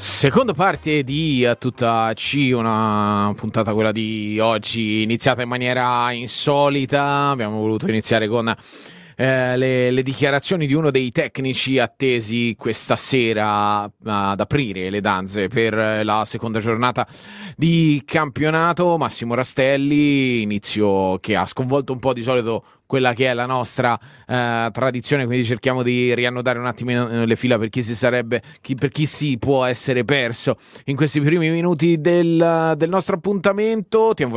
Seconda parte di A Tutta C, una puntata, quella di oggi, iniziata in maniera insolita. Abbiamo voluto iniziare con le dichiarazioni di uno dei tecnici attesi questa sera ad aprire le danze per la seconda giornata di campionato. Massimo Rastelli, inizio che ha sconvolto un po' di solito quella che è la nostra tradizione, quindi cerchiamo di riannodare un attimo le fila per chi per chi si può essere perso in questi primi minuti del nostro appuntamento.